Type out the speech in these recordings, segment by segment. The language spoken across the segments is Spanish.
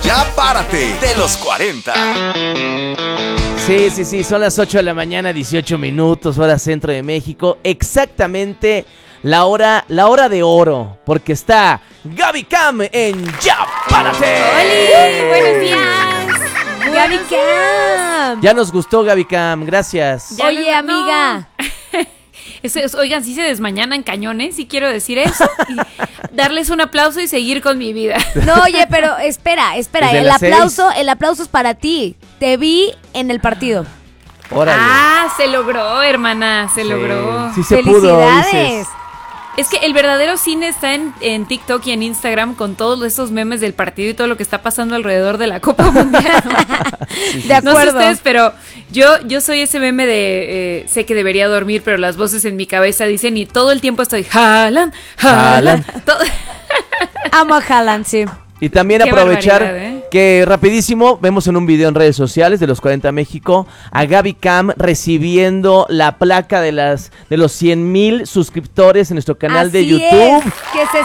Ya párate de los 40. Sí, son las 8 de la mañana, 18 minutos, hora centro de México. Exactamente la hora de oro, porque está Gaby Cam en Ya Párate. ¡Holi! ¡Buenos días! ¡Gaby Cam! Ya nos gustó Gaby Cam, gracias. Oye, amiga. Oigan, sí se desmañanan cañones, sí quiero decir eso. Y darles un aplauso y seguir con mi vida. No, oye, pero espera. Desde El las aplauso es para ti. Te vi en el partido. Órale. Se logró, hermana, se logró. Sí se pudo, ¡Felicidades! dices. Es que el verdadero cine está en TikTok y en Instagram con todos esos memes del partido y todo lo que está pasando alrededor de la Copa Mundial. De acuerdo. No sé ustedes, pero yo soy ese meme de sé que debería dormir, pero las voces en mi cabeza dicen y todo el tiempo estoy Haaland. Todo. Amo a Haaland, sí. Y también Qué aprovechar barbaridad, que rapidísimo vemos en un video en redes sociales de los 40 México a Gaby Cam recibiendo la placa de los 100,000 suscriptores en nuestro canal de Así YouTube. es. Que se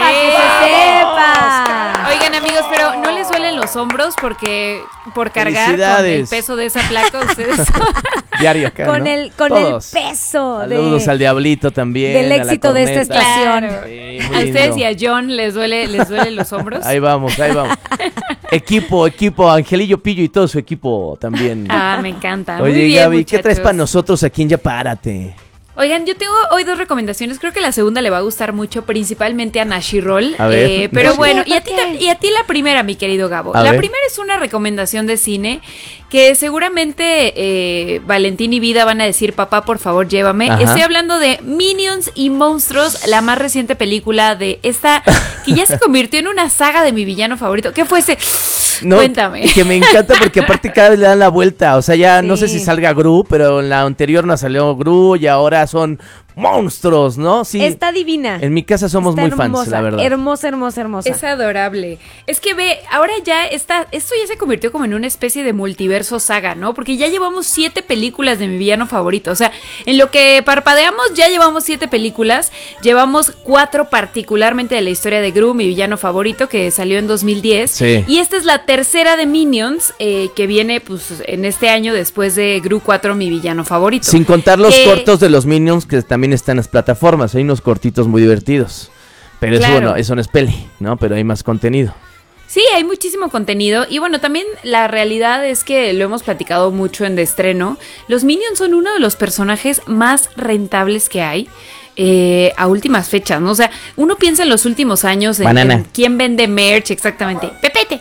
sepa. Oigan, amigos, pero ¿no les duelen los hombros por cargar con el Felicidades. peso de esa placa ustedes? Diario acá, Con ¿no? el Todos. peso Saludos al Diablito también. del a la éxito de esta corneta. estación. Claro. Sí, muy ¿A ustedes lindo. y a John les duelen los hombros? Ahí vamos. Equipo, Angelillo Pillo y todo su equipo también. Me encanta. Oye, Muy bien, Gaby, ¿qué traes muchachos. para nosotros aquí en Ya Párate? Oigan, yo tengo hoy 2 recomendaciones. Creo que la segunda le va a gustar mucho, principalmente a Nashirol. A ver. Pero bueno, y ¿por qué? y a ti la primera, mi querido Gabo. A La ver. primera es una recomendación de cine que seguramente Valentín y Vida van a decir, papá, por favor, llévame. Ajá. Estoy hablando de Minions y Monstruos, la más reciente película de esta, que ya se convirtió en una saga de mi villano favorito. ¿Qué fue ese? No, Cuéntame. que me encanta porque aparte cada vez le dan la vuelta. O sea, ya no sé Sí. si salga Gru, pero en la anterior no salió Gru y ahora son monstruos, ¿no? Sí. Está divina. En mi casa somos Está muy hermosa, fans, la verdad. Hermosa. Es adorable. Es que ve, ahora ya esto ya se convirtió como en una especie de multiverso saga, ¿no? Porque ya llevamos 7 películas de mi villano favorito. O sea, en lo que parpadeamos ya llevamos 7 películas. Llevamos 4 particularmente de la historia de Gru, mi villano favorito, que salió en 2010. Sí. Y esta es la tercera de Minions, que viene pues en este año después de Gru 4, mi villano favorito. Sin contar los cortos de los Minions que también están en las plataformas. Hay unos cortitos muy divertidos. Pero Claro. eso, bueno, eso no es peli, ¿no? Pero hay más contenido. Sí, hay muchísimo contenido y bueno, también la realidad es que lo hemos platicado mucho en de estreno. Los Minions son uno de los personajes más rentables que hay a últimas fechas, ¿no? O sea, uno piensa en los últimos años en quién vende merch exactamente. Pepete.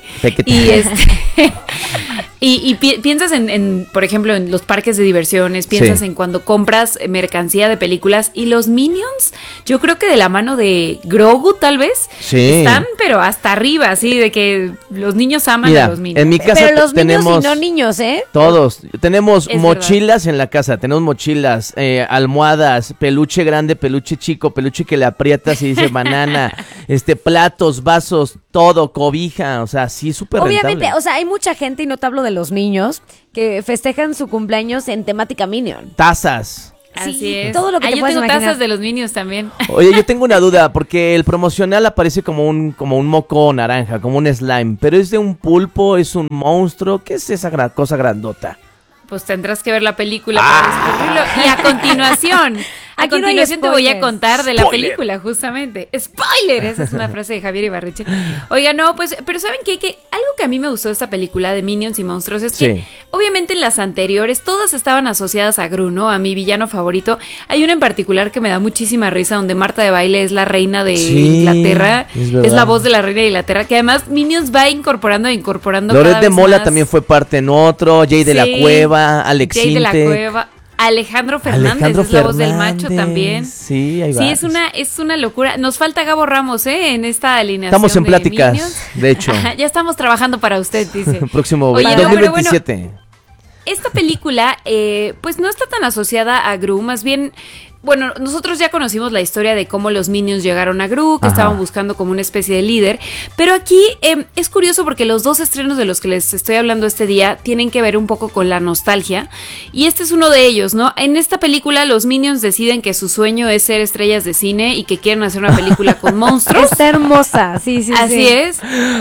Y piensas en, por ejemplo, en los parques de diversiones, piensas en cuando compras mercancía de películas y los Minions, yo creo que de la mano de Grogu tal vez, están pero hasta arriba, así de que los niños aman a los Minions. En mi casa Pero los tenemos niños y no niños, ¿eh? todos. Tenemos Es mochilas en la casa, tenemos mochilas, almohadas, peluche grande, peluche chico, peluche que le aprietas y dice banana, platos, vasos, todo, cobija, o sea, sí, súper rentable. Obviamente, o sea, hay mucha gente, y no te hablo de los niños, que festejan su cumpleaños en temática Minion. Tazas. Así Sí, es. todo lo que te yo puedas tengo imaginar. tazas de los Minions también. Oye, yo tengo una duda, porque el promocional aparece como un moco naranja, como un slime, pero es de un pulpo, es un monstruo, ¿qué es esa cosa grandota? Pues tendrás que ver la película para descubrirlo. Y a continuación Aquí no hay te voy a spoilers. contar de la Spoiler. película, justamente. ¡Spoiler! Esa es una frase de Javier Ibarreche. Oiga, no, pues, pero ¿saben qué? Que algo que a mí me gustó de esta película de Minions y Monstruos es que, obviamente, en las anteriores, todas estaban asociadas a Gru, ¿no? A mi villano favorito. Hay una en particular que me da muchísima risa, donde Marta de Baile es la reina de Inglaterra. Es la voz de la reina de Inglaterra, que además Minions va incorporando Loret cada de vez Mola más. también fue parte en otro, Jay de la Sí, Cueva, Alex Jay de la Inte. Cueva. Alejandro Fernández es la voz del macho también. Sí, ahí va. Sí, es una locura. Nos falta Gabo Ramos, en esta alineación. Estamos en de pláticas, Minions. de hecho. Ajá, ya estamos trabajando para usted, dice. Próximo Oye, no, pero 2027. Esta película, pues no está tan asociada a Gru, más bien bueno, nosotros ya conocimos la historia de cómo los Minions llegaron a Gru, que estaban buscando como una especie de líder, pero aquí es curioso porque los dos estrenos de los que les estoy hablando este día tienen que ver un poco con la nostalgia, y este es uno de ellos, ¿no? En esta película los Minions deciden que su sueño es ser estrellas de cine y que quieren hacer una película con monstruos. Está hermosa, sí. Así es,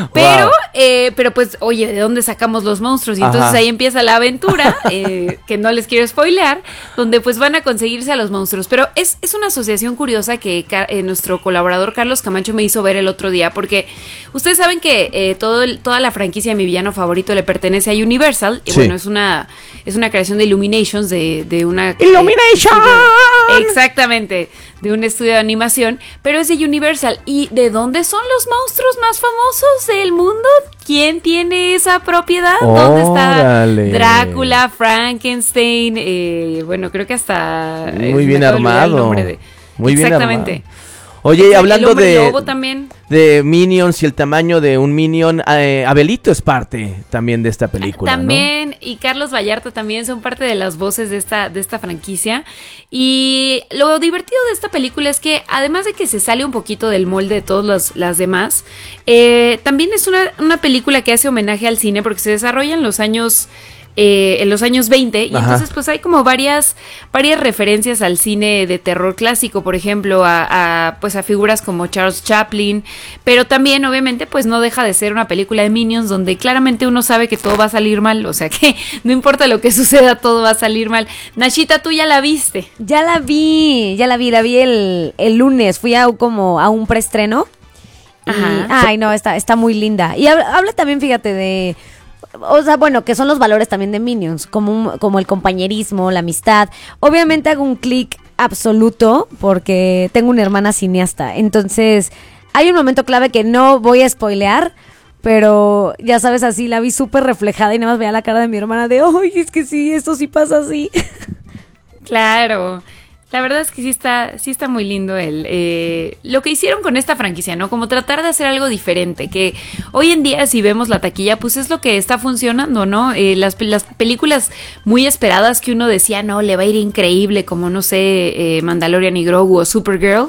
pero pues, oye, ¿de dónde sacamos los monstruos? Y entonces ahí empieza la aventura, que no les quiero spoilear, donde pues van a conseguirse a los monstruos. Pero es una asociación curiosa que nuestro colaborador Carlos Camacho me hizo ver el otro día, porque ustedes saben que toda la franquicia de Mi Villano Favorito le pertenece a Universal, y bueno, es una creación de Illuminations, de una... ¡Illumination! Exactamente, de un estudio de animación, pero es de Universal. ¿Y de dónde son los monstruos más famosos del mundo? ¿Quién tiene esa propiedad? ¿Dónde está Drácula, Frankenstein? Bueno, creo que hasta... Muy bien armado. Muy bien exactamente. Armado. Oye, hablando de Minions y el tamaño de un Minion, Abelito es parte también de esta película, también, ¿no? Y Carlos Vallarta también son parte de las voces de esta franquicia. Y lo divertido de esta película es que, además de que se sale un poquito del molde de todas las demás, también es una película que hace homenaje al cine porque se desarrolla en los años 20, y entonces pues hay como varias referencias al cine de terror clásico, por ejemplo, a figuras como Charles Chaplin, pero también obviamente pues no deja de ser una película de Minions donde claramente uno sabe que todo va a salir mal, o sea que no importa lo que suceda, todo va a salir mal. Nachita, tú ya la viste. Ya la vi el lunes, fui a un preestreno. Ay, no, está muy linda. Y habla también, fíjate, de... O sea, bueno, que son los valores también de Minions, como el compañerismo, la amistad. Obviamente hago un clic absoluto porque tengo una hermana cineasta. Entonces, hay un momento clave que no voy a spoilear, pero ya sabes, así la vi súper reflejada y nada más veía la cara de mi hermana de, ¡ay, es que sí, esto sí pasa así! Claro. La verdad es que sí está muy lindo lo que hicieron con esta franquicia, ¿no? Como tratar de hacer algo diferente, que hoy en día si vemos la taquilla, pues es lo que está funcionando, ¿no? Las películas muy esperadas que uno decía, no, le va a ir increíble, como no sé, Mandalorian y Grogu o Supergirl,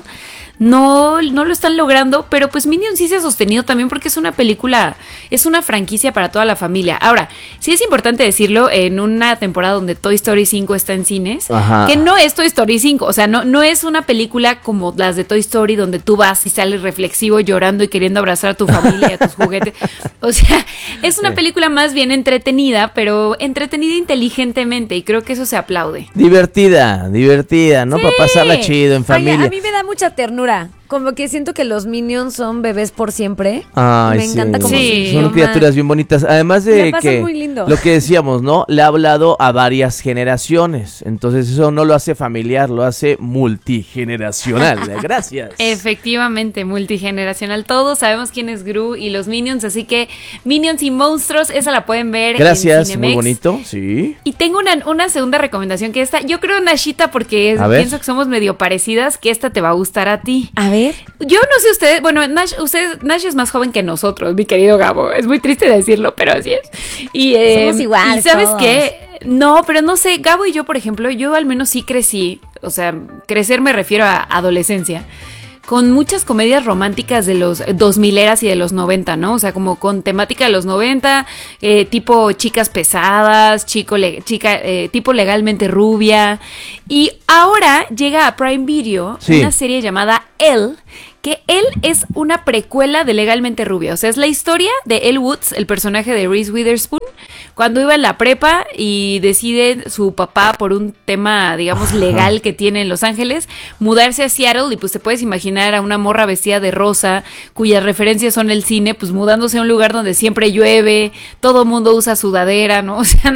no lo están logrando, pero pues Minions sí se ha sostenido también porque es una película, es una franquicia para toda la familia. Ahora, sí es importante decirlo, en una temporada donde Toy Story 5 está en cines, que no es Toy Story 5, o sea, no es una película como las de Toy Story donde tú vas y sales reflexivo, llorando y queriendo abrazar a tu familia y a tus juguetes. O sea, es una película más bien entretenida, pero entretenida inteligentemente, y creo que eso se aplaude. Divertida, ¿no? Sí. Para pasarla chido en familia. Oye, a mí me da mucha ternura. Como que siento que los Minions son bebés por siempre. Ay, me encanta como son criaturas bien bonitas. Además de que muy lindo. lo que decíamos, ¿no? Le ha hablado a varias generaciones. Entonces eso no lo hace familiar, lo hace multigeneracional. Gracias. Efectivamente, multigeneracional. Todos sabemos quién es Gru y los Minions, así que Minions y Monstruos, esa la pueden ver. Gracias, en Cinemex. muy bonito, sí. Y tengo una segunda recomendación que yo creo, Nashita, porque pienso que somos medio parecidas, que esta te va a gustar a ti. A ver. Yo no sé ustedes, bueno, Nash es más joven que nosotros, mi querido Gabo. Es muy triste decirlo, pero así es. Y, somos iguales. ¿Y sabes todos. qué? No, pero no sé, Gabo y yo, por ejemplo, yo al menos sí crecí, o sea, crecer me refiero a adolescencia, con muchas comedias románticas de los 2000eras y de los 90, ¿no? O sea, como con temática de los 90, tipo chicas pesadas, tipo legalmente rubia. Y ahora llega a Prime Video una serie llamada Elle, que Elle es una precuela de Legalmente Rubia. O sea, es la historia de Elle Woods, el personaje de Reese Witherspoon, cuando iba en la prepa y decide su papá, por un tema, digamos, legal que tiene en Los Ángeles, mudarse a Seattle. Y pues te puedes imaginar a una morra vestida de rosa, cuyas referencias son el cine, pues mudándose a un lugar donde siempre llueve, todo mundo usa sudadera, ¿no? O sea,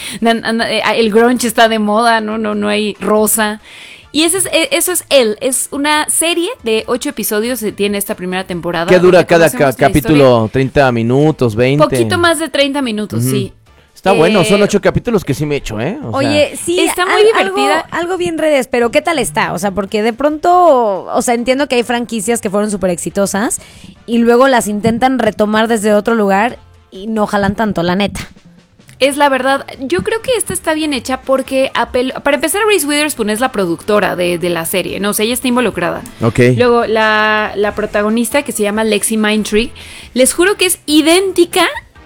el grunge está de moda, no hay rosa. Y eso es Elle, es una serie de 8 episodios, tiene esta primera temporada. ¿Qué dura cada capítulo? ¿30 minutos, 20? Poquito más de 30 minutos, sí. Está bueno, son 8 capítulos que sí me echo, ¿eh? Oye, sí, está muy divertida. Algo bien redes, pero ¿qué tal está? O sea, porque de pronto, o sea, entiendo que hay franquicias que fueron súper exitosas y luego las intentan retomar desde otro lugar y no jalan tanto, la neta. Es la verdad, yo creo que esta está bien hecha porque, para empezar, Reese Witherspoon es la productora de la serie, ¿no? O sea, ella está involucrada. Ok. Luego, la protagonista, que se llama Lexi Mindtree, les juro que es idéntica.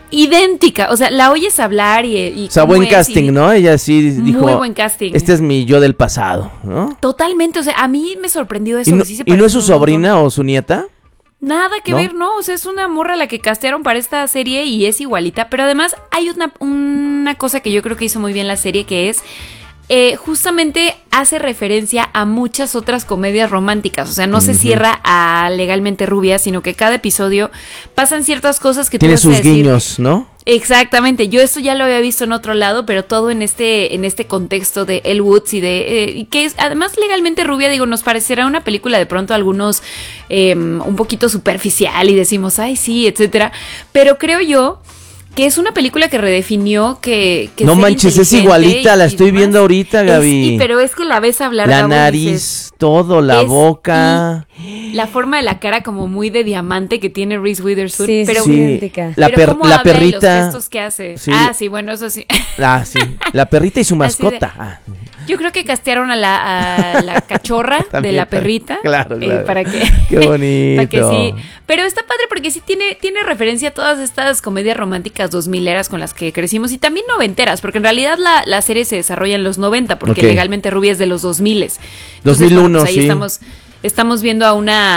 O sea, la oyes hablar y o sea, buen casting, ¿no? Ella sí dijo... Muy buen casting. Este es mi yo del pasado, ¿no? Totalmente, o sea, a mí me sorprendió eso. ¿Y no, que sí se ¿y no es su parece un sobrina o su nieta? Nada que ¿No? ver, ¿no? O sea, es una morra la que castearon para esta serie y es igualita. Pero además hay una cosa que yo creo que hizo muy bien la serie, que es... justamente hace referencia a muchas otras comedias románticas. O sea, no se cierra a Legalmente Rubia, sino que cada episodio pasan ciertas cosas que Tiene tú vas a sus decir, guiños, ¿no? Exactamente, yo esto ya lo había visto en otro lado, pero todo en este contexto de Elle Woods y y que es además Legalmente Rubia, digo, nos parecerá una película de pronto a algunos un poquito superficial y decimos, ay sí, etcétera, pero creo yo que es una película que redefinió que no manches, es igualita, la estoy viendo ahorita, Gaby. Pero es que la ves hablar, la Gabo, nariz, dices, todo, la boca. La forma de la cara como muy de diamante que tiene Reese Witherspoon. Sí, pero, sí, idéntica. La cómo habla y perrita. los gestos que hace. Sí. Ah, sí, bueno, eso sí. Ah, sí. La perrita y su Así de- mascota. Yo creo que castearon a la cachorra de También, la perrita. claro. Para que... Qué bonito. Para que sí. Pero está padre porque sí tiene referencia a todas estas comedias románticas 2000eras con las que crecimos y también noventeras, porque en realidad la serie se desarrolla en los 90, porque Ok. Legalmente Rubia es de los 2000s. 2001, ahí sí. estamos viendo a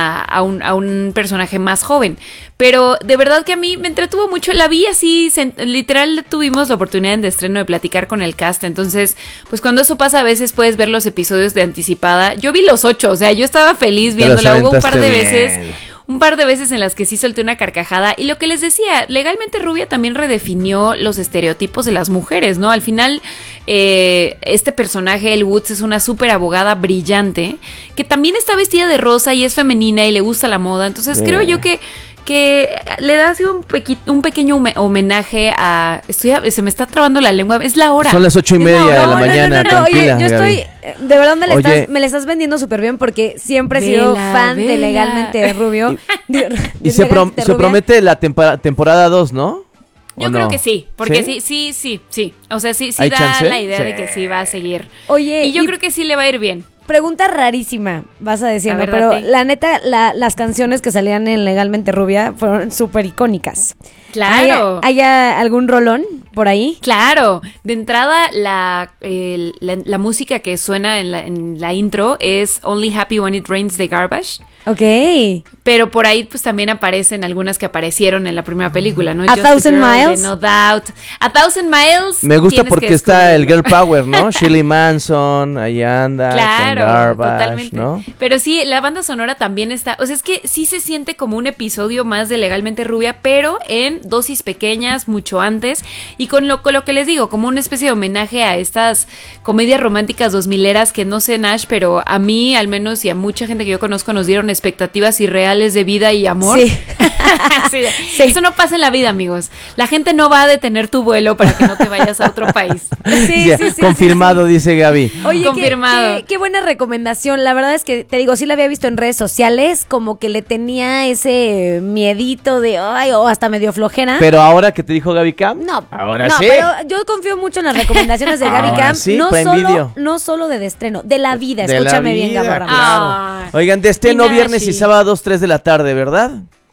un personaje más joven. Pero de verdad que a mí me entretuvo mucho. La vi así, literal tuvimos la oportunidad de estreno de platicar con el cast. Entonces, pues cuando eso pasa, a veces puedes ver los episodios de anticipada. Yo vi los 8, o sea, yo estaba feliz Te los viéndola. Hubo aventaste un par de veces en las que sí solté una carcajada. Y lo que les decía, Legalmente Rubia también redefinió los estereotipos de las mujeres, ¿no? Al final, este personaje, Elle Woods, es una súper abogada brillante que también está vestida de rosa y es femenina y le gusta la moda. Entonces creo yo que le da así un pequeño homenaje a... se me está trabando la lengua, es la hora. Son las 8:30 de la mañana, Oye, tranquila, yo Gaby. estoy, de verdad Oye. me la estás vendiendo súper bien porque siempre he Vela, sido fan de vela. Legalmente Rubio. Y se promete la temporada 2, ¿no? Yo ¿O creo no? que sí, porque sí. O sea, sí ¿Hay da chance? la idea Sí. de que sí va a seguir. Oye, y yo creo que sí le va a ir bien. Pregunta rarísima, vas a decirme, A ver, pero date. la neta, las canciones que salían en Legalmente Rubia fueron súper icónicas. Claro. ¿Hay algún rolón por ahí? Claro, de entrada la música que suena en la intro es Only Happy When It Rains de Garbage. Ok. Pero por ahí pues también aparecen algunas que aparecieron en la primera película, ¿no? A Thousand Miles. No Doubt. A Thousand Miles. Me gusta tienes porque que está el descubrirlo. Girl Power, ¿no? Shirley Manson, ahí anda, Claro, con Garbage, totalmente. ¿no? Pero sí, la banda sonora también está, o sea, es que sí se siente como un episodio más de Legalmente Rubia, pero en dosis pequeñas, mucho antes, y con lo que les digo, como una especie de homenaje a estas comedias románticas 2000eras que no sé, Nash, pero a mí, al menos, y a mucha gente que yo conozco, nos dieron expectativas irreales de vida y amor. Sí. Sí. Sí. Eso no pasa en la vida, amigos. La gente no va a detener tu vuelo para que no te vayas a otro país. Sí, Ya, sí, sí, confirmado, dice Gaby. Oye, Confirmado. Qué buena recomendación. La verdad es que, te digo, sí la había visto en redes sociales, como que le tenía ese miedito de, ay, o hasta medio flojera. Pero ahora que te dijo Gaby Cam, No, ahora no, sí. pero yo confío mucho en las recomendaciones de Gaby Ahora Cam. sí, no, Prime Video. no solo de estreno, de la vida. De la Escúchame bien, vida, Gaborra. Ah. Oigan, de estreno Y viernes y Nashi. sábados 3 de la tarde, ¿verdad?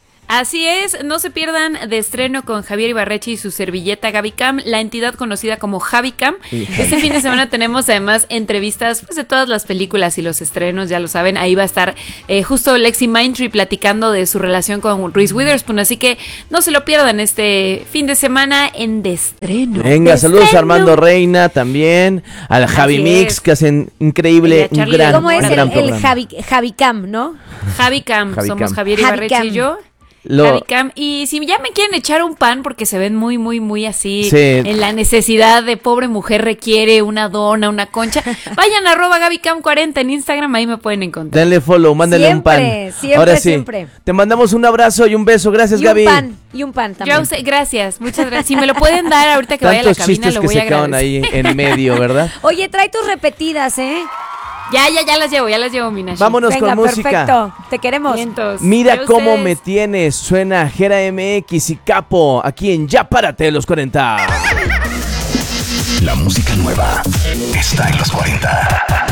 Así es, no se pierdan de estreno con Javier Ibarreche y su servilleta Gaby Cam, la entidad conocida como Javi Cam. Este fin de semana tenemos además entrevistas pues, de todas las películas y los estrenos, ya lo saben. Ahí va a estar justo Lexi Mindtree platicando de su relación con Reese Witherspoon, así que no se lo pierdan este fin de semana en de estreno. Venga, De saludos a estreno. Armando Reina también, al Javi Así Mix, es. que hacen increíble, Y a un Charlie gran, ¿Cómo un es gran el programa. Javi Cam, no? Javi Cam, Javi somos Cam. Javier Javi Ibarreche Cam. y yo. Lo- Javi Cam. Y si ya me quieren echar un pan porque se ven muy, muy, muy así Sí. en la necesidad de pobre mujer requiere una dona, una concha, vayan a @GabyCam40 en Instagram, ahí me pueden encontrar. Denle follow, mándale un pan. Siempre, Ahora sí, siempre. te mandamos un abrazo y un beso. Gracias, Y Gaby. un pan Yo también. a usted, gracias, muchas gracias. Si me lo pueden dar ahorita que vaya a la Tantos cabina, chistes lo que voy a se quedaron agradecer. ahí en medio, ¿verdad? Oye, trae tus repetidas, ¿eh? Ya las llevo, Minashi. Vámonos Venga, con música. perfecto. Te queremos. Vientos. Mira Ya cómo ustedes. me tienes. Suena Jera MX y Capo aquí en Ya Párate los 40. La música nueva está en los 40.